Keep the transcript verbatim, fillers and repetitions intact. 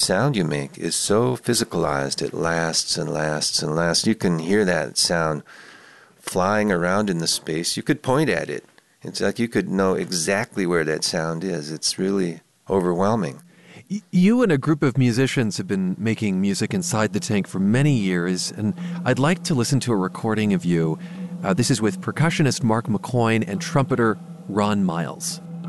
sound you make is so physicalized. It lasts and lasts and lasts. You can hear that sound flying around in the space. You could point at it. It's like you could know exactly where that sound is. It's really overwhelming. You and a group of musicians have been making music inside the tank for many years, and I'd like to listen to a recording of you. Uh, this is with percussionist Mark McCoyne and trumpeter Ron Miles.